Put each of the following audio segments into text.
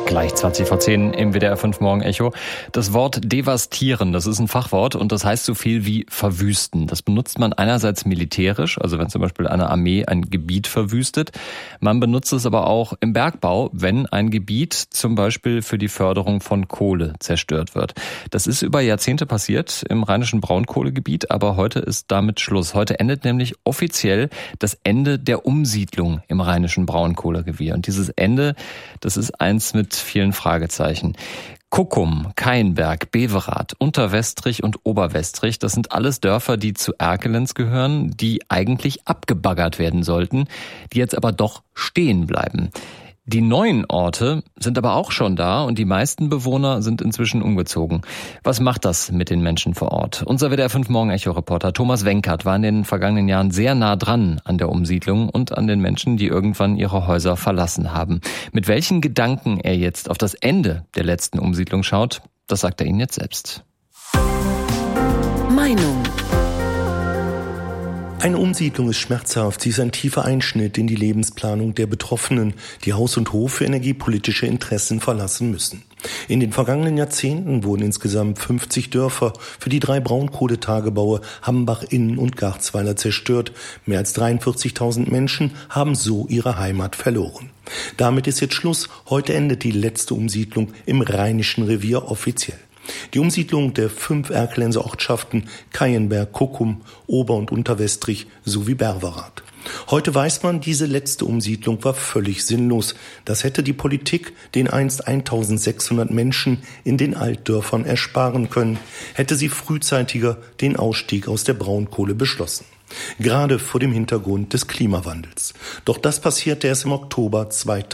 Gleich 20:10 im WDR 5 Morgen Echo. Das Wort devastieren, das ist ein Fachwort und das heißt so viel wie verwüsten. Das benutzt man einerseits militärisch, also wenn zum Beispiel eine Armee ein Gebiet verwüstet. Man benutzt es aber auch im Bergbau, wenn ein Gebiet zum Beispiel für die Förderung von Kohle zerstört wird. Das ist über Jahrzehnte passiert im rheinischen Braunkohlegebiet, aber heute ist damit Schluss. Heute endet nämlich offiziell das Ende der Umsiedlung im rheinischen Braunkohlerevier. Und dieses Ende, das ist eins mit vielen Fragezeichen. Kuckum, Kaienberg, Beverath, Unterwestrich und Oberwestrich, das sind alles Dörfer, die zu Erkelenz gehören, die eigentlich abgebaggert werden sollten, die jetzt aber doch stehen bleiben. Die neuen Orte sind aber auch schon da und die meisten Bewohner sind inzwischen umgezogen. Was macht das mit den Menschen vor Ort? Unser WDR 5 Morgen Echo-Reporter Thomas Wenkert war in den vergangenen Jahren sehr nah dran an der Umsiedlung und an den Menschen, die irgendwann ihre Häuser verlassen haben. Mit welchen Gedanken er jetzt auf das Ende der letzten Umsiedlung schaut, das sagt er Ihnen jetzt selbst. Meinung. Eine Umsiedlung ist schmerzhaft. Sie ist ein tiefer Einschnitt in die Lebensplanung der Betroffenen, die Haus und Hof für energiepolitische Interessen verlassen müssen. In den vergangenen Jahrzehnten wurden insgesamt 50 Dörfer für die 3 Braunkohletagebaue Hambach, Innen und Garzweiler zerstört. Mehr als 43.000 Menschen haben so ihre Heimat verloren. Damit ist jetzt Schluss. Heute endet die letzte Umsiedlung im Rheinischen Revier offiziell. Die Umsiedlung der 5 Erkelenzer Ortschaften Kaienberg, Kuckum, Ober- und Unterwestrich sowie Beverath. Heute weiß man, diese letzte Umsiedlung war völlig sinnlos. Das hätte die Politik den einst 1.600 Menschen in den Altdörfern ersparen können, hätte sie frühzeitiger den Ausstieg aus der Braunkohle beschlossen. Gerade vor dem Hintergrund des Klimawandels. Doch das passierte erst im Oktober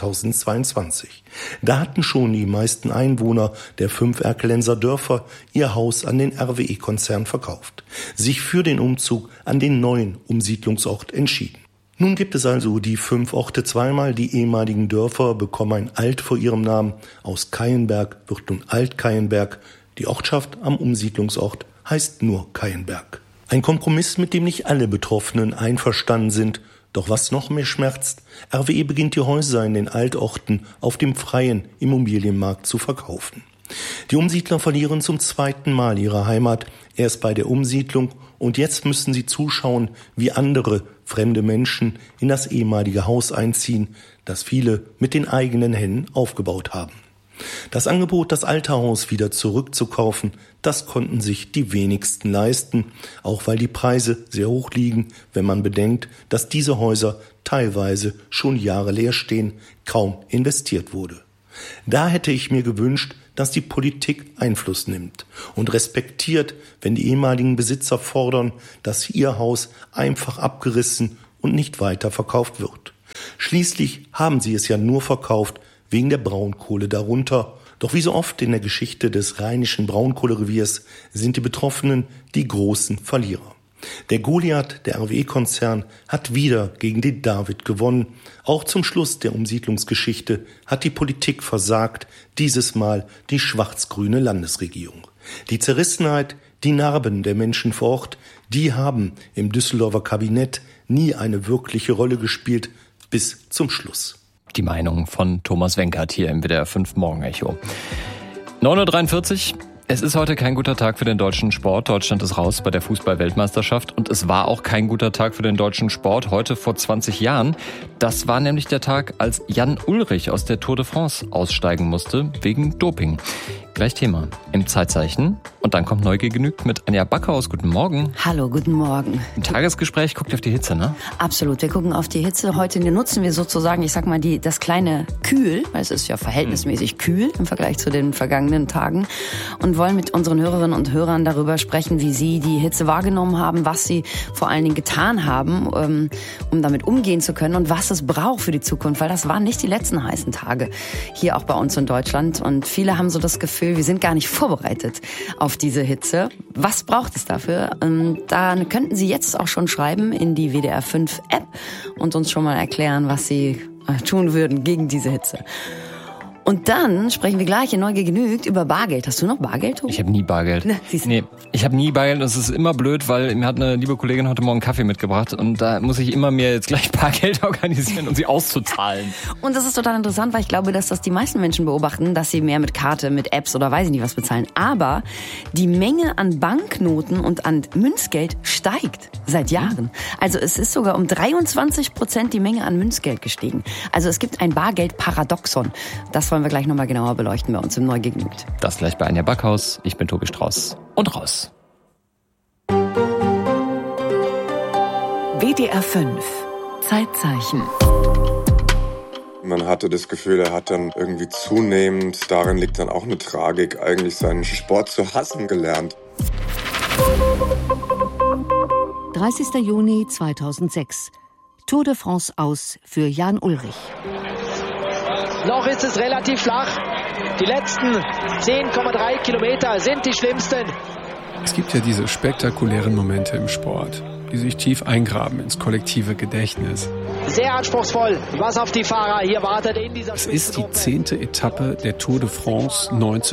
2022. Da hatten schon die meisten Einwohner der 5 Erkelenzer Dörfer ihr Haus an den RWE-Konzern verkauft, sich für den Umzug an den neuen Umsiedlungsort entschieden. Nun gibt es also die 5 Orte zweimal. Die ehemaligen Dörfer bekommen ein Alt vor ihrem Namen. Aus Kaienberg wird nun Alt-Kaienberg. Die Ortschaft am Umsiedlungsort heißt nur Kaienberg. Ein Kompromiss, mit dem nicht alle Betroffenen einverstanden sind. Doch was noch mehr schmerzt, RWE beginnt die Häuser in den Altorten auf dem freien Immobilienmarkt zu verkaufen. Die Umsiedler verlieren zum 2. Mal ihre Heimat, erst bei der Umsiedlung und jetzt müssen sie zuschauen, wie andere fremde Menschen in das ehemalige Haus einziehen, das viele mit den eigenen Händen aufgebaut haben. Das Angebot, das alte Haus wieder zurückzukaufen, das konnten sich die wenigsten leisten, auch weil die Preise sehr hoch liegen, wenn man bedenkt, dass diese Häuser teilweise schon Jahre leer stehen, kaum investiert wurde. Da hätte ich mir gewünscht, dass die Politik Einfluss nimmt und respektiert, wenn die ehemaligen Besitzer fordern, dass ihr Haus einfach abgerissen und nicht weiter verkauft wird. Schließlich haben sie es ja nur verkauft, wegen der Braunkohle darunter. Doch wie so oft in der Geschichte des rheinischen Braunkohlereviers sind die Betroffenen die großen Verlierer. Der Goliath, der RWE-Konzern, hat wieder gegen den David gewonnen. Auch zum Schluss der Umsiedlungsgeschichte hat die Politik versagt, dieses Mal die schwarz-grüne Landesregierung. Die Zerrissenheit, die Narben der Menschen vor Ort, die haben im Düsseldorfer Kabinett nie eine wirkliche Rolle gespielt, bis zum Schluss. Die Meinung von Thomas Wenkert hier im WDR 5 Morgen Echo. 9:43 Uhr. Es ist heute kein guter Tag für den deutschen Sport. Deutschland ist raus bei der Fußball-Weltmeisterschaft. Und es war auch kein guter Tag für den deutschen Sport heute vor 20 Jahren. Das war nämlich der Tag, als Jan Ullrich aus der Tour de France aussteigen musste wegen Doping. Gleich Thema im Zeitzeichen. Und dann kommt Neugier genügt mit Anja Backhaus. Guten Morgen. Hallo, guten Morgen. Im Tagesgespräch guckt ihr auf die Hitze, ne? Absolut, wir gucken auf die Hitze. Heute nutzen wir sozusagen, ich sag mal, das kleine Kühl, weil es ist ja verhältnismäßig kühl im Vergleich zu den vergangenen Tagen, und wollen mit unseren Hörerinnen und Hörern darüber sprechen, wie sie die Hitze wahrgenommen haben, was sie vor allen Dingen getan haben, um damit umgehen zu können und was es braucht für die Zukunft, weil das waren nicht die letzten heißen Tage hier auch bei uns in Deutschland, und viele haben so das Gefühl, wir sind gar nicht vorbereitet auf diese Hitze. Was braucht es dafür? Da könnten Sie jetzt auch schon schreiben in die WDR 5 App und uns schon mal erklären, was Sie tun würden gegen diese Hitze. Und dann sprechen wir gleich in Neugier genügt über Bargeld. Hast du noch Bargeld, Tobi? Ich habe nie Bargeld. Nee, ich habe nie Bargeld. Das ist immer blöd, weil mir hat eine liebe Kollegin heute Morgen Kaffee mitgebracht und da muss ich immer mir jetzt gleich Bargeld organisieren, um sie auszuzahlen. Und das ist total interessant, weil ich glaube, dass das die meisten Menschen beobachten, dass sie mehr mit Karte, mit Apps oder weiß ich nicht was bezahlen. Aber die Menge an Banknoten und an Münzgeld steigt seit Jahren. Also es ist sogar um 23% die Menge an Münzgeld gestiegen. Also es gibt ein Bargeldparadoxon. Das wollen wir gleich nochmal genauer beleuchten bei uns im Neugier genügt. Das gleich bei Anja Backhaus. Ich bin Tobi Strauß und raus. WDR 5 Zeitzeichen. Man hatte das Gefühl, er hat dann irgendwie zunehmend, darin liegt dann auch eine Tragik, eigentlich seinen Sport zu hassen gelernt. 30. Juni 2006. Tour de France aus für Jan Ullrich. Noch ist es relativ flach. Die letzten 10,3 Kilometer sind die schlimmsten. Es gibt ja diese spektakulären Momente im Sport, die sich tief eingraben ins kollektive Gedächtnis. Sehr anspruchsvoll, was auf die Fahrer hier wartet in dieser Es ist die 10. Etappe der Tour de France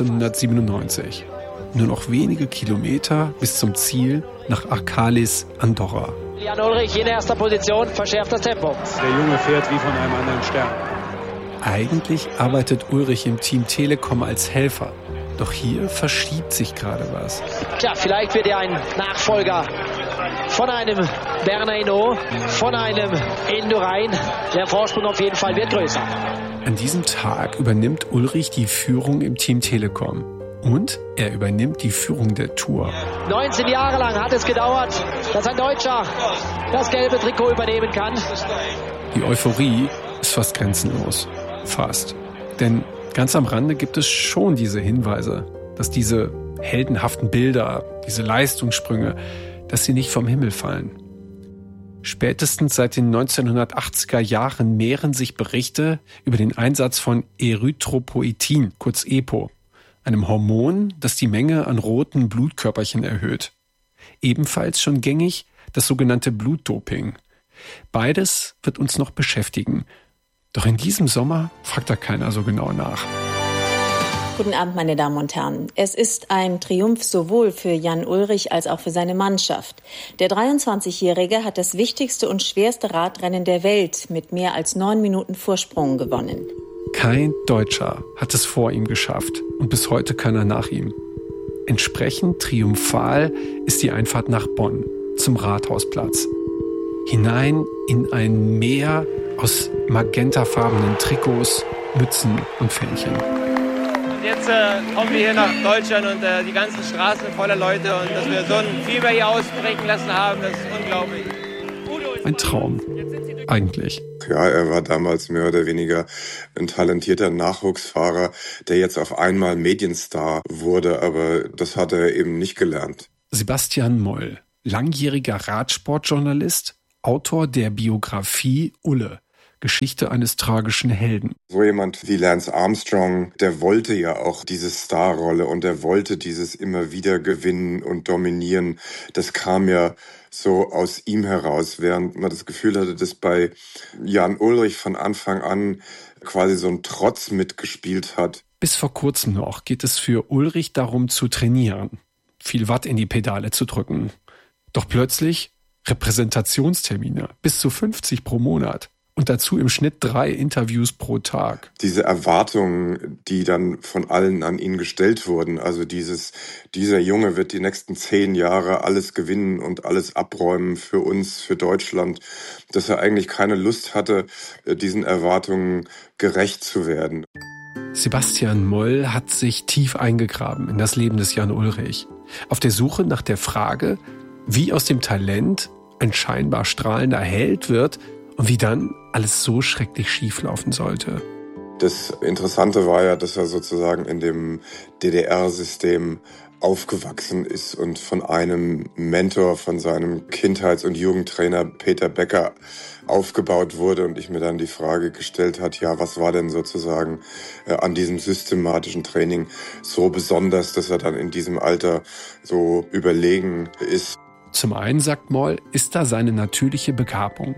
1997. Nur noch wenige Kilometer bis zum Ziel nach Arcalis, Andorra. Jan Ullrich in erster Position, verschärft das Tempo. Der Junge fährt wie von einem anderen Stern. Eigentlich arbeitet Ullrich im Team Telekom als Helfer. Doch hier verschiebt sich gerade was. Tja, vielleicht wird er ein Nachfolger von einem Bernard Hinault, von einem Indurain. Der Vorsprung auf jeden Fall wird größer. An diesem Tag übernimmt Ullrich die Führung im Team Telekom. Und er übernimmt die Führung der Tour. 19 Jahre lang hat es gedauert, dass ein Deutscher das gelbe Trikot übernehmen kann. Die Euphorie ist fast grenzenlos. Fast. Denn ganz am Rande gibt es schon diese Hinweise, dass diese heldenhaften Bilder, diese Leistungssprünge, dass sie nicht vom Himmel fallen. Spätestens seit den 1980er Jahren mehren sich Berichte über den Einsatz von Erythropoietin, kurz EPO, einem Hormon, das die Menge an roten Blutkörperchen erhöht. Ebenfalls schon gängig das sogenannte Blutdoping. Beides wird uns noch beschäftigen. Doch in diesem Sommer fragt da keiner so genau nach. Guten Abend, meine Damen und Herren. Es ist ein Triumph sowohl für Jan Ullrich als auch für seine Mannschaft. Der 23-Jährige hat das wichtigste und schwerste Radrennen der Welt mit mehr als 9 Minuten Vorsprung gewonnen. Kein Deutscher hat es vor ihm geschafft und bis heute keiner nach ihm. Entsprechend triumphal ist die Einfahrt nach Bonn zum Rathausplatz. Hinein in ein Meer aus magentafarbenen Trikots, Mützen und Fähnchen. Und jetzt kommen wir hier nach Deutschland und die ganzen Straßen voller Leute und dass wir so ein Fieber hier ausbrechen lassen haben, das ist unglaublich. Ein Traum, eigentlich. Ja, er war damals mehr oder weniger ein talentierter Nachwuchsfahrer, der jetzt auf einmal Medienstar wurde, aber das hat er eben nicht gelernt. Sebastian Moll, langjähriger Radsportjournalist, Autor der Biografie Ulle, Geschichte eines tragischen Helden. So jemand wie Lance Armstrong, der wollte ja auch diese Starrolle und er wollte dieses immer wieder gewinnen und dominieren. Das kam ja so aus ihm heraus, während man das Gefühl hatte, dass bei Jan Ullrich von Anfang an quasi so ein Trotz mitgespielt hat. Bis vor kurzem noch geht es für Ullrich darum zu trainieren, viel Watt in die Pedale zu drücken. Doch plötzlich Repräsentationstermine, bis zu 50 pro Monat. Und dazu im Schnitt 3 Interviews pro Tag. Diese Erwartungen, die dann von allen an ihn gestellt wurden, also dieser Junge wird die nächsten 10 Jahre alles gewinnen und alles abräumen für uns, für Deutschland, dass er eigentlich keine Lust hatte, diesen Erwartungen gerecht zu werden. Sebastian Moll hat sich tief eingegraben in das Leben des Jan Ullrich. Auf der Suche nach der Frage, wie aus dem Talent ein scheinbar strahlender Held wird, und wie dann alles so schrecklich schief laufen sollte. Das Interessante war ja, dass er sozusagen in dem DDR-System aufgewachsen ist und von einem Mentor, von seinem Kindheits- und Jugendtrainer Peter Becker aufgebaut wurde und ich mir dann die Frage gestellt hat, ja, was war denn sozusagen an diesem systematischen Training so besonders, dass er dann in diesem Alter so überlegen ist. Zum einen, sagt Moll, ist da seine natürliche Begabung.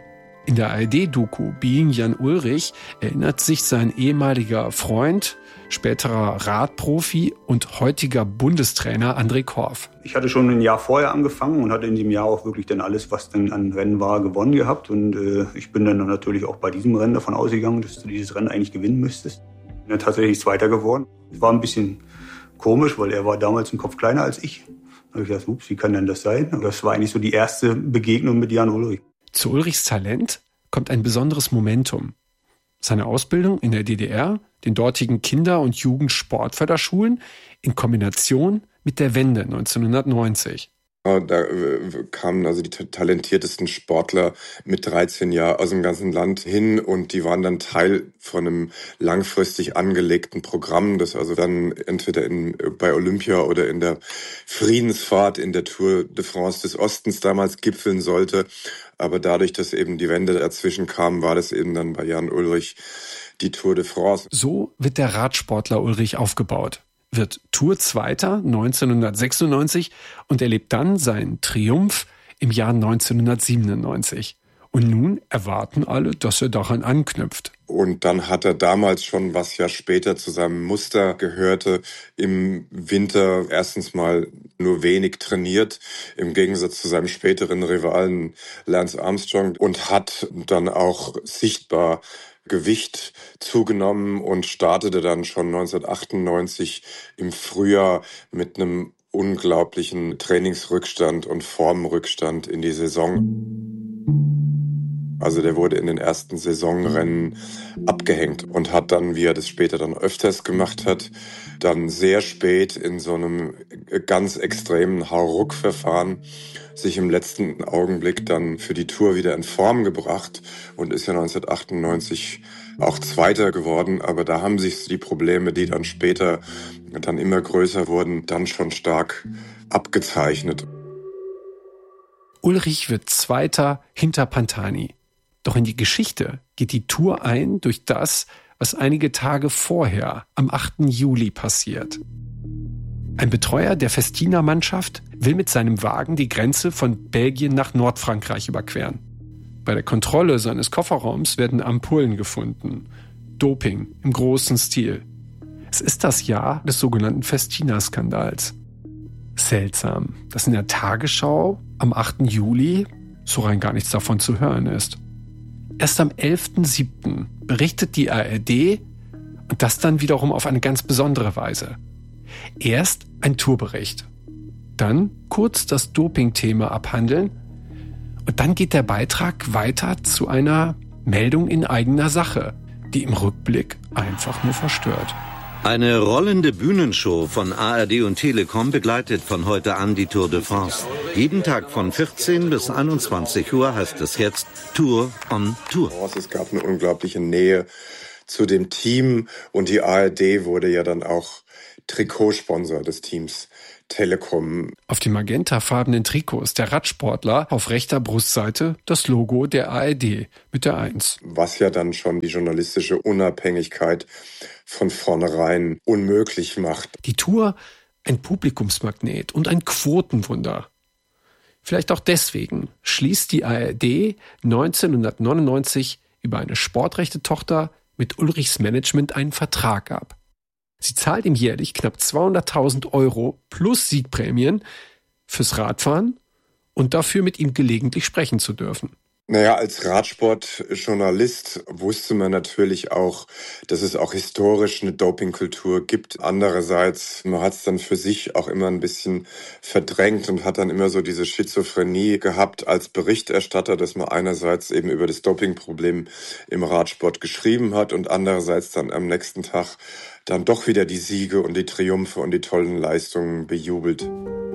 In der ARD-Doku Being Jan Ullrich erinnert sich sein ehemaliger Freund, späterer Radprofi und heutiger Bundestrainer André Korf. Ich hatte schon ein Jahr vorher angefangen und hatte in dem Jahr auch wirklich dann alles, was dann an Rennen war, gewonnen gehabt. Und ich bin dann natürlich auch bei diesem Rennen davon ausgegangen, dass du dieses Rennen eigentlich gewinnen müsstest. Bin dann tatsächlich Zweiter geworden. Es war ein bisschen komisch, weil er war damals einen Kopf kleiner als ich. Da habe ich gedacht, ups, wie kann denn das sein? Und das war eigentlich so die erste Begegnung mit Jan Ullrich. Zu Ullrichs Talent kommt ein besonderes Momentum. Seine Ausbildung in der DDR, den dortigen Kinder- und Jugendsportförderschulen in Kombination mit der Wende 1990. Da kamen also die talentiertesten Sportler mit 13 Jahren aus dem ganzen Land hin und die waren dann Teil von einem langfristig angelegten Programm, das also dann entweder bei Olympia oder in der Friedensfahrt in der Tour de France des Ostens damals gipfeln sollte. Aber dadurch, dass eben die Wende dazwischen kam, war das eben dann bei Jan Ullrich die Tour de France. So wird der Radsportler Ullrich aufgebaut, wird Tourzweiter 1996 und erlebt dann seinen Triumph im Jahr 1997. Und nun erwarten alle, dass er daran anknüpft. Und dann hat er damals schon, was ja später zu seinem Muster gehörte, im Winter erstens mal nur wenig trainiert, im Gegensatz zu seinem späteren Rivalen Lance Armstrong, und hat dann auch sichtbar Gewicht zugenommen und startete dann schon 1998 im Frühjahr mit einem unglaublichen Trainingsrückstand und Formrückstand in die Saison. Also der wurde in den ersten Saisonrennen abgehängt und hat dann, wie er das später dann öfters gemacht hat, dann sehr spät in so einem ganz extremen Hauruck-Verfahren sich im letzten Augenblick dann für die Tour wieder in Form gebracht und ist ja 1998 auch Zweiter geworden. Aber da haben sich die Probleme, die dann später dann immer größer wurden, dann schon stark abgezeichnet. Ullrich wird Zweiter hinter Pantani. Doch in die Geschichte geht die Tour ein durch das, was einige Tage vorher, am 8. Juli, passiert. Ein Betreuer der Festina-Mannschaft will mit seinem Wagen die Grenze von Belgien nach Nordfrankreich überqueren. Bei der Kontrolle seines Kofferraums werden Ampullen gefunden. Doping im großen Stil. Es ist das Jahr des sogenannten Festina-Skandals. Seltsam, dass in der Tagesschau am 8. Juli so rein gar nichts davon zu hören ist. Erst am 11.07. berichtet die ARD und das dann wiederum auf eine ganz besondere Weise. Erst ein Tourbericht, dann kurz das Doping-Thema abhandeln und dann geht der Beitrag weiter zu einer Meldung in eigener Sache, die im Rückblick einfach nur verstört. Eine rollende Bühnenshow von ARD und Telekom begleitet von heute an die Tour de France. Jeden Tag von 14 bis 21 Uhr heißt es jetzt Tour on Tour. Es gab eine unglaubliche Nähe zu dem Team und die ARD wurde ja dann auch Trikotsponsor des Teams Telekom. Auf den magentafarbenen Trikots der Radsportler auf rechter Brustseite das Logo der ARD mit der 1. Was ja dann schon die journalistische Unabhängigkeit von vornherein unmöglich macht. Die Tour ein Publikumsmagnet und ein Quotenwunder. Vielleicht auch deswegen schließt die ARD 1999 über eine Sportrechte-Tochter mit Ullrichs Management einen Vertrag ab. Sie zahlt ihm jährlich knapp 200.000 € plus Siegprämien fürs Radfahren und dafür mit ihm gelegentlich sprechen zu dürfen. Naja, als Radsportjournalist wusste man natürlich auch, dass es auch historisch eine Dopingkultur gibt. Andererseits, man hat es dann für sich auch immer ein bisschen verdrängt und hat dann immer so diese Schizophrenie gehabt als Berichterstatter, dass man einerseits eben über das Dopingproblem im Radsport geschrieben hat und andererseits dann am nächsten Tag dann doch wieder die Siege und die Triumphe und die tollen Leistungen bejubelt.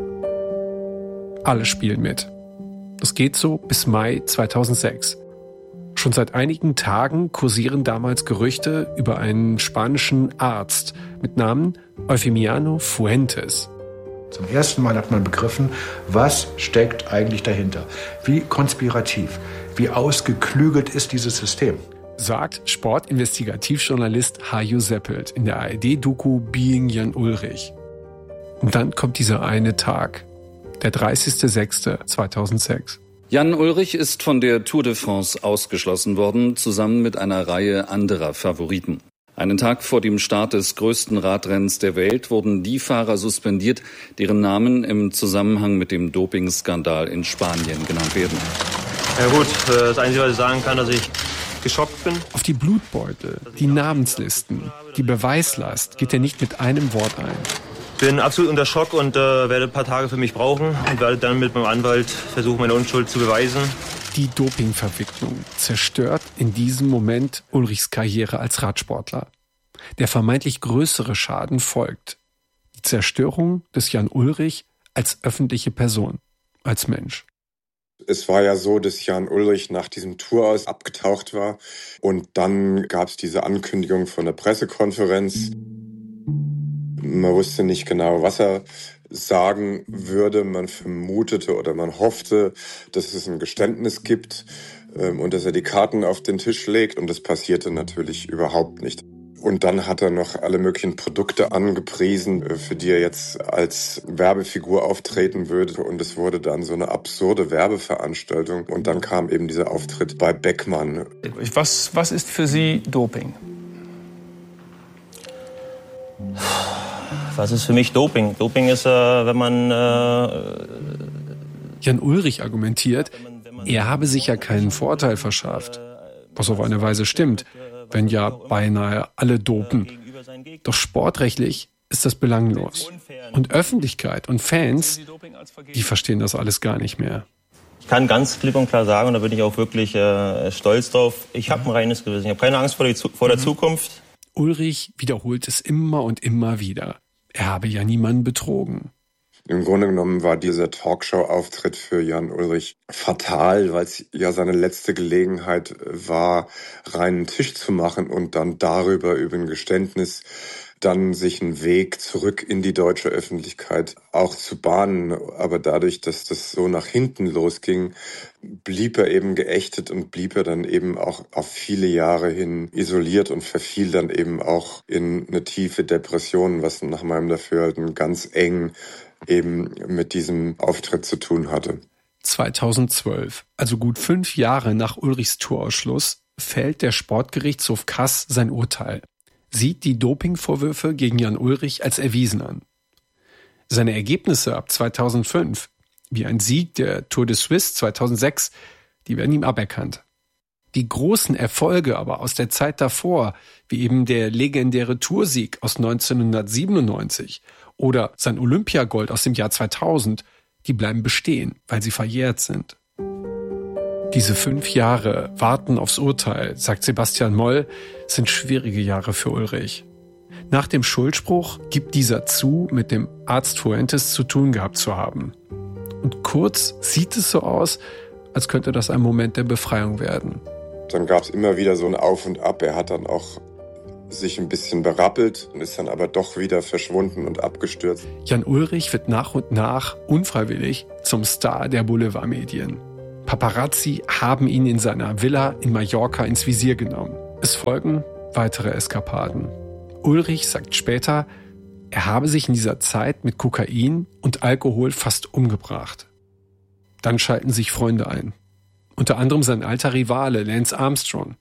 Alle spielen mit. Das geht so bis Mai 2006. Schon seit einigen Tagen kursieren damals Gerüchte über einen spanischen Arzt mit Namen Eufemiano Fuentes. Zum ersten Mal hat man begriffen, was steckt eigentlich dahinter. Wie konspirativ, wie ausgeklügelt ist dieses System. Sagt Sportinvestigativjournalist Hajo Seppelt in der ARD-Doku Being Jan Ullrich. Und dann kommt dieser eine Tag, der 30.06.2006. Jan Ullrich ist von der Tour de France ausgeschlossen worden, zusammen mit einer Reihe anderer Favoriten. Einen Tag vor dem Start des größten Radrennens der Welt wurden die Fahrer suspendiert, deren Namen im Zusammenhang mit dem Dopingskandal in Spanien genannt werden. Ja gut, das Einzige, was ich sagen kann, dass ich geschockt bin. Auf die Blutbeutel, die Namenslisten, die Beweislast geht er nicht mit einem Wort ein. Ich bin absolut unter Schock und werde ein paar Tage für mich brauchen und werde dann mit meinem Anwalt versuchen, meine Unschuld zu beweisen. Die Dopingverwicklung zerstört in diesem Moment Ullrichs Karriere als Radsportler. Der vermeintlich größere Schaden folgt. Die Zerstörung des Jan Ullrich als öffentliche Person, als Mensch. Es war ja so, dass Jan Ullrich nach diesem Touraus abgetaucht war und dann gab es diese Ankündigung von der Pressekonferenz. Man wusste nicht genau, was er sagen würde. Man vermutete oder man hoffte, dass es ein Geständnis gibt und dass er die Karten auf den Tisch legt. Und das passierte natürlich überhaupt nicht. Und dann hat er noch alle möglichen Produkte angepriesen, für die er jetzt als Werbefigur auftreten würde. Und es wurde dann so eine absurde Werbeveranstaltung. Und dann kam eben dieser Auftritt bei Beckmann. Was ist für Sie Doping? Was ist für mich Doping? Doping ist, wenn man... Jan Ullrich argumentiert, er habe sich ja keinen Vorteil verschafft. Was auf eine Weise stimmt, wenn ja beinahe alle dopen. Doch sportrechtlich ist das belanglos. Und Öffentlichkeit und Fans, die verstehen das alles gar nicht mehr. Ich kann ganz klipp und klar sagen, und da bin ich auch wirklich stolz drauf, ich habe ein reines Gewissen. Ich habe keine Angst vor der Zukunft. Ullrich wiederholt es immer und immer wieder. Er habe ja niemanden betrogen. Im Grunde genommen war dieser Talkshow-Auftritt für Jan Ullrich fatal, weil es ja seine letzte Gelegenheit war, reinen Tisch zu machen und dann darüber, über ein Geständnis, dann sich einen Weg zurück in die deutsche Öffentlichkeit auch zu bahnen. Aber dadurch, dass das so nach hinten losging, blieb er eben geächtet und blieb er dann eben auch auf viele Jahre hin isoliert und verfiel dann eben auch in eine tiefe Depression, was nach meinem Dafürhalten ganz eng eben mit diesem Auftritt zu tun hatte. 2012, also gut 5 Jahre nach Ullrichs Tourausschluss, fällt der Sportgerichtshof Kass sein Urteil. Sieht die Dopingvorwürfe gegen Jan Ullrich als erwiesen an. Seine Ergebnisse ab 2005, wie ein Sieg der Tour de Suisse 2006, die werden ihm aberkannt. Die großen Erfolge aber aus der Zeit davor, wie eben der legendäre Toursieg aus 1997 oder sein Olympiagold aus dem Jahr 2000, die bleiben bestehen, weil sie verjährt sind. Diese 5 Jahre warten aufs Urteil, sagt Sebastian Moll, sind schwierige Jahre für Ullrich. Nach dem Schuldspruch gibt dieser zu, mit dem Arzt Fuentes zu tun gehabt zu haben. Und kurz sieht es so aus, als könnte das ein Moment der Befreiung werden. Dann gab es immer wieder so ein Auf und Ab. Er hat dann auch sich ein bisschen berappelt und ist dann aber doch wieder verschwunden und abgestürzt. Jan Ullrich wird nach und nach unfreiwillig zum Star der Boulevardmedien. Paparazzi haben ihn in seiner Villa in Mallorca ins Visier genommen. Es folgen weitere Eskapaden. Ullrich sagt später, er habe sich in dieser Zeit mit Kokain und Alkohol fast umgebracht. Dann schalten sich Freunde ein. Unter anderem sein alter Rivale Lance Armstrong.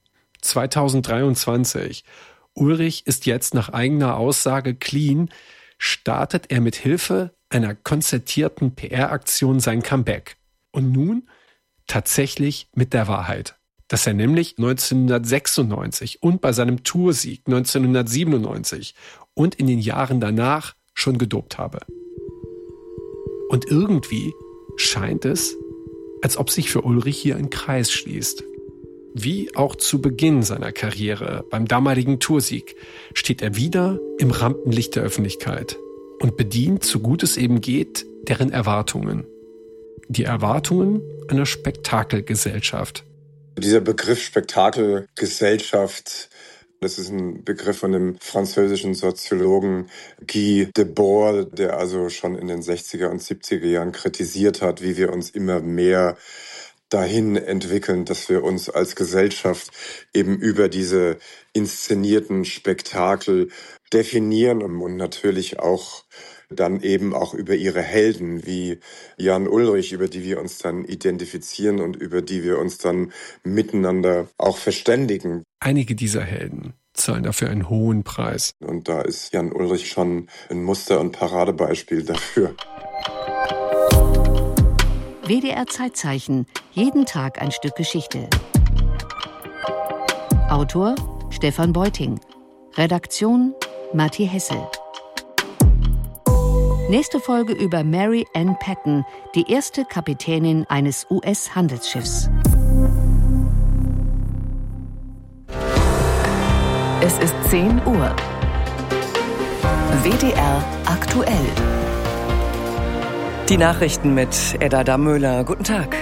2023. Ullrich ist jetzt nach eigener Aussage clean, startet er mit Hilfe einer konzertierten PR-Aktion sein Comeback. Und nun tatsächlich mit der Wahrheit, dass er nämlich 1996 und bei seinem Toursieg 1997 und in den Jahren danach schon gedopt habe. Und irgendwie scheint es, als ob sich für Ullrich hier ein Kreis schließt. Wie auch zu Beginn seiner Karriere beim damaligen Toursieg steht er wieder im Rampenlicht der Öffentlichkeit und bedient, so gut es eben geht, deren Erwartungen. Die Erwartungen einer Spektakelgesellschaft. Dieser Begriff Spektakelgesellschaft, das ist ein Begriff von dem französischen Soziologen Guy Debord, der also schon in den 60er und 70er Jahren kritisiert hat, wie wir uns immer mehr dahin entwickeln, dass wir uns als Gesellschaft eben über diese inszenierten Spektakel definieren und natürlich auch dann eben auch über ihre Helden wie Jan Ullrich, über die wir uns dann identifizieren und über die wir uns dann miteinander auch verständigen. Einige dieser Helden zahlen dafür einen hohen Preis. Und da ist Jan Ullrich schon ein Muster- und Paradebeispiel dafür. WDR Zeitzeichen. Jeden Tag ein Stück Geschichte. Autor Stefan Beuting. Redaktion Matti Hessel. Nächste Folge über Mary Ann Patton, die erste Kapitänin eines US-Handelsschiffs. Es ist 10 Uhr. WDR aktuell. Die Nachrichten mit Edda Dammöhler. Guten Tag.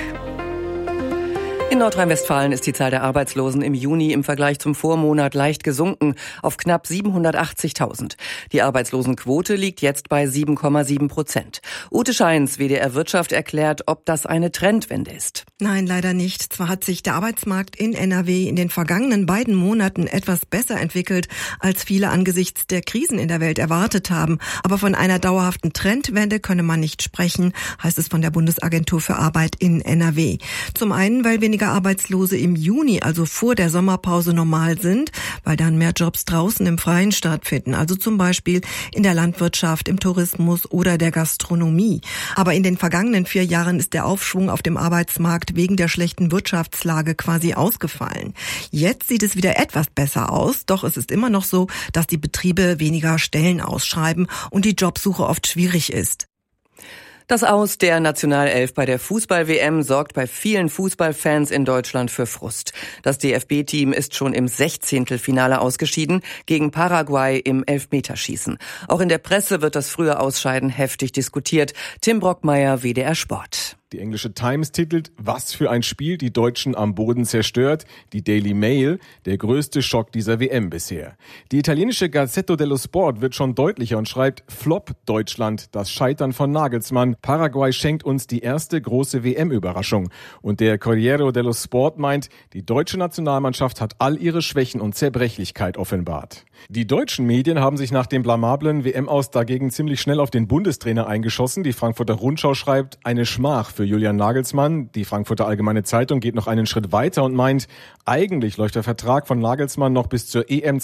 In Nordrhein-Westfalen ist die Zahl der Arbeitslosen im Juni im Vergleich zum Vormonat leicht gesunken auf knapp 780.000. Die Arbeitslosenquote liegt jetzt bei 7,7%. Ute Scheins, WDR Wirtschaft, erklärt, ob das eine Trendwende ist. Nein, leider nicht. Zwar hat sich der Arbeitsmarkt in NRW in den vergangenen beiden Monaten etwas besser entwickelt, als viele angesichts der Krisen in der Welt erwartet haben. Aber von einer dauerhaften Trendwende könne man nicht sprechen, heißt es von der Bundesagentur für Arbeit in NRW. Zum einen, weil weniger Arbeitslose im Juni, also vor der Sommerpause, normal sind, weil dann mehr Jobs draußen im Freien stattfinden, also zum Beispiel in der Landwirtschaft, im Tourismus oder der Gastronomie. Aber in den vergangenen 4 Jahren ist der Aufschwung auf dem Arbeitsmarkt wegen der schlechten Wirtschaftslage quasi ausgefallen. Jetzt sieht es wieder etwas besser aus, doch es ist immer noch so, dass die Betriebe weniger Stellen ausschreiben und die Jobsuche oft schwierig ist. Das Aus der Nationalelf bei der Fußball-WM sorgt bei vielen Fußballfans in Deutschland für Frust. Das DFB-Team ist schon im 16. ausgeschieden gegen Paraguay im Elfmeterschießen. Auch in der Presse wird das frühe Ausscheiden heftig diskutiert. Tim Brockmeier, WDR Sport. Die englische Times titelt, was für ein Spiel, die Deutschen am Boden zerstört. Die Daily Mail, der größte Schock dieser WM bisher. Die italienische Gazzetta dello Sport wird schon deutlicher und schreibt, Flop Deutschland, das Scheitern von Nagelsmann. Paraguay schenkt uns die erste große WM-Überraschung. Und der Corriere dello Sport meint, die deutsche Nationalmannschaft hat all ihre Schwächen und Zerbrechlichkeit offenbart. Die deutschen Medien haben sich nach dem blamablen WM-Aus dagegen ziemlich schnell auf den Bundestrainer eingeschossen. Die Frankfurter Rundschau schreibt, eine Schmach für Julian Nagelsmann. Die Frankfurter Allgemeine Zeitung geht noch einen Schritt weiter und meint, eigentlich läuft der Vertrag von Nagelsmann noch bis zur EM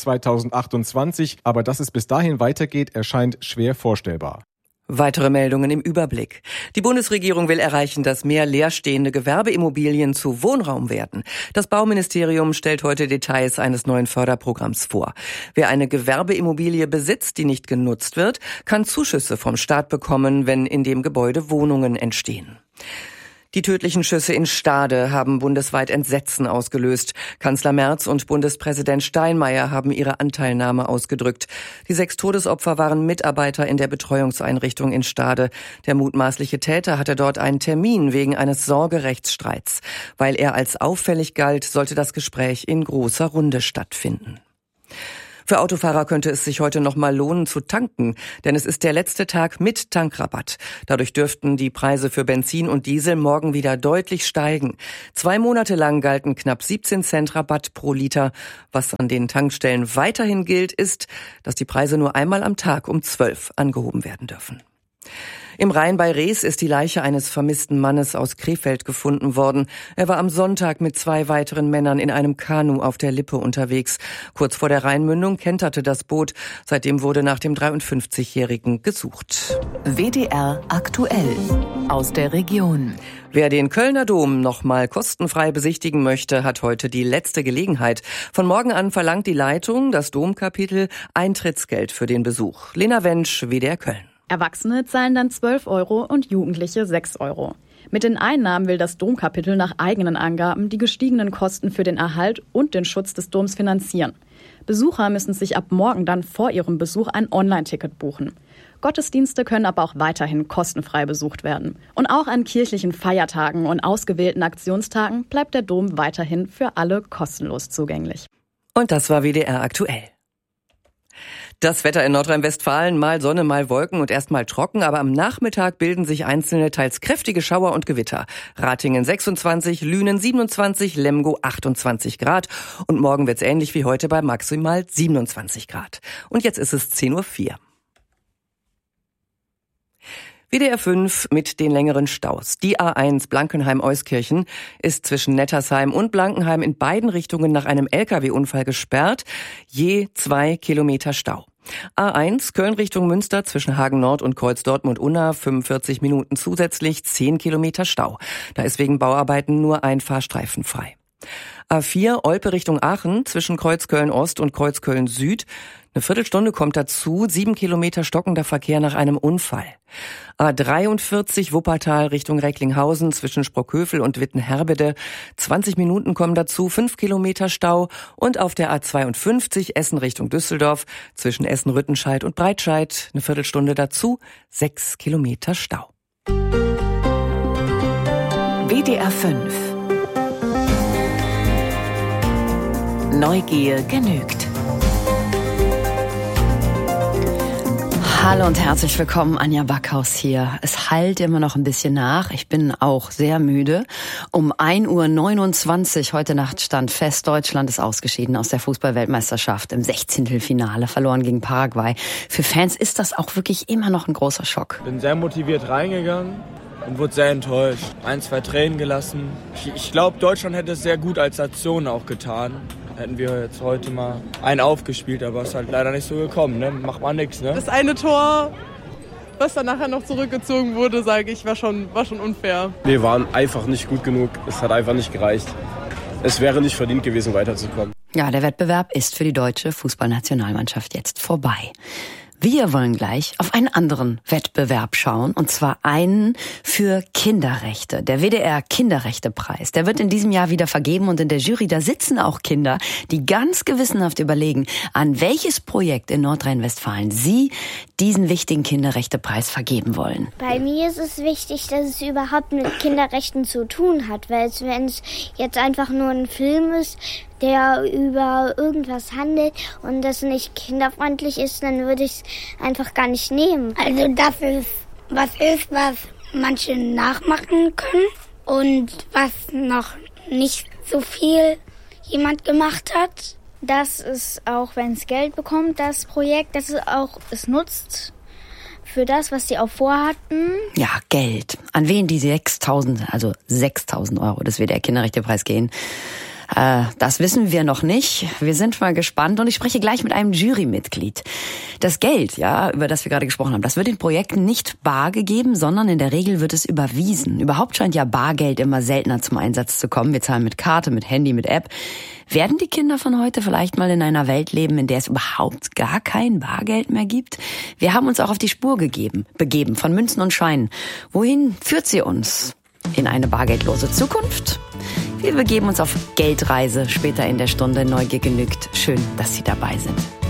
2028, aber dass es bis dahin weitergeht, erscheint schwer vorstellbar. Weitere Meldungen im Überblick. Die Bundesregierung will erreichen, dass mehr leerstehende Gewerbeimmobilien zu Wohnraum werden. Das Bauministerium stellt heute Details eines neuen Förderprogramms vor. Wer eine Gewerbeimmobilie besitzt, die nicht genutzt wird, kann Zuschüsse vom Staat bekommen, wenn in dem Gebäude Wohnungen entstehen. Die tödlichen Schüsse in Stade haben bundesweit Entsetzen ausgelöst. Kanzler Merz und Bundespräsident Steinmeier haben ihre Anteilnahme ausgedrückt. Die 6 Todesopfer waren Mitarbeiter in der Betreuungseinrichtung in Stade. Der mutmaßliche Täter hatte dort einen Termin wegen eines Sorgerechtsstreits. Weil er als auffällig galt, sollte das Gespräch in großer Runde stattfinden. Für Autofahrer könnte es sich heute noch mal lohnen zu tanken, denn es ist der letzte Tag mit Tankrabatt. Dadurch dürften die Preise für Benzin und Diesel morgen wieder deutlich steigen. 2 Monate lang galten knapp 17 Cent Rabatt pro Liter. Was an den Tankstellen weiterhin gilt, ist, dass die Preise nur einmal am Tag um 12 angehoben werden dürfen. Im Rhein bei Rees ist die Leiche eines vermissten Mannes aus Krefeld gefunden worden. Er war am Sonntag mit 2 weiteren Männern in einem Kanu auf der Lippe unterwegs. Kurz vor der Rheinmündung kenterte das Boot. Seitdem wurde nach dem 53-Jährigen gesucht. WDR aktuell aus der Region. Wer den Kölner Dom noch mal kostenfrei besichtigen möchte, hat heute die letzte Gelegenheit. Von morgen an verlangt die Leitung, das Domkapitel, Eintrittsgeld für den Besuch. Lena Wensch, WDR Köln. Erwachsene zahlen dann 12 € und Jugendliche 6 €. Mit den Einnahmen will das Domkapitel nach eigenen Angaben die gestiegenen Kosten für den Erhalt und den Schutz des Doms finanzieren. Besucher müssen sich ab morgen dann vor ihrem Besuch ein Online-Ticket buchen. Gottesdienste können aber auch weiterhin kostenfrei besucht werden. Und auch an kirchlichen Feiertagen und ausgewählten Aktionstagen bleibt der Dom weiterhin für alle kostenlos zugänglich. Und das war WDR aktuell. Das Wetter in Nordrhein-Westfalen, mal Sonne, mal Wolken und erst mal trocken, aber am Nachmittag bilden sich einzelne, teils kräftige Schauer und Gewitter. Ratingen 26, Lünen 27, Lemgo 28 Grad und morgen wird's ähnlich wie heute bei maximal 27 Grad. Und jetzt ist es 10:04 Uhr. WDR 5 mit den längeren Staus. Die A1 Blankenheim-Euskirchen ist zwischen Nettersheim und Blankenheim in beiden Richtungen nach einem LKW-Unfall gesperrt. Je 2 Kilometer Stau. A1 Köln Richtung Münster zwischen Hagen Nord und Kreuz Dortmund-Unna 45 Minuten zusätzlich 10 Kilometer Stau. Da ist wegen Bauarbeiten nur ein Fahrstreifen frei. A4 Olpe Richtung Aachen zwischen Kreuz Köln Ost und Kreuz Köln Süd. Eine Viertelstunde kommt dazu, 7 Kilometer stockender Verkehr nach einem Unfall. A43 Wuppertal Richtung Recklinghausen zwischen Sprockhövel und Wittenherbede. 20 Minuten kommen dazu, 5 Kilometer Stau. Und auf der A52 Essen Richtung Düsseldorf zwischen Essen-Rüttenscheid und Breitscheid eine Viertelstunde dazu, 6 Kilometer Stau. WDR 5 Neugier genügt. Hallo und herzlich willkommen, Anja Backhaus hier. Es hallt immer noch ein bisschen nach. Ich bin auch sehr müde. Um 1:29 Uhr heute Nacht stand fest, Deutschland ist ausgeschieden aus der Fußball-Weltmeisterschaft im 16. Finale, verloren gegen Paraguay. Für Fans ist das auch wirklich immer noch ein großer Schock. Bin sehr motiviert reingegangen und wurde sehr enttäuscht. 1, 2 Tränen gelassen. Ich glaube, Deutschland hätte es sehr gut als Nation auch getan. Hätten wir jetzt heute mal einen aufgespielt, aber es ist halt leider nicht so gekommen, ne? Macht man nichts, ne? Das eine Tor, was dann nachher noch zurückgezogen wurde, sage ich, war schon unfair. Wir waren einfach nicht gut genug. Es hat einfach nicht gereicht. Es wäre nicht verdient gewesen, weiterzukommen. Ja, der Wettbewerb ist für die deutsche Fußballnationalmannschaft jetzt vorbei. Wir wollen gleich auf einen anderen Wettbewerb schauen, und zwar einen für Kinderrechte. Der WDR Kinderrechtepreis, der wird in diesem Jahr wieder vergeben, und in der Jury, da sitzen auch Kinder, die ganz gewissenhaft überlegen, an welches Projekt in Nordrhein-Westfalen sie diesen wichtigen Kinderrechtepreis vergeben wollen. Bei mir ist es wichtig, dass es überhaupt mit Kinderrechten zu tun hat, weil wenn es jetzt einfach nur ein Film ist, der über irgendwas handelt und das nicht kinderfreundlich ist, dann würde ich es einfach gar nicht nehmen. Also dass es was ist, was manche nachmachen können und was noch nicht so viel jemand gemacht hat. Dass es auch, wenn es Geld bekommt, das Projekt, dass es nutzt für das, was sie auch vorhatten. Ja, Geld. An wen die 6.000 Euro des WDR Kinderrechtepreis gehen, das wissen wir noch nicht. Wir sind mal gespannt, und ich spreche gleich mit einem Jurymitglied. Das Geld, ja, über das wir gerade gesprochen haben, das wird in Projekten nicht bar gegeben, sondern in der Regel wird es überwiesen. Überhaupt scheint ja Bargeld immer seltener zum Einsatz zu kommen. Wir zahlen mit Karte, mit Handy, mit App. Werden die Kinder von heute vielleicht mal in einer Welt leben, in der es überhaupt gar kein Bargeld mehr gibt? Wir haben uns auch auf die Spur begeben von Münzen und Scheinen. Wohin führt sie uns? In eine bargeldlose Zukunft? Wir begeben uns auf Geldreise später in der Stunde. Neugier genügt. Schön, dass Sie dabei sind.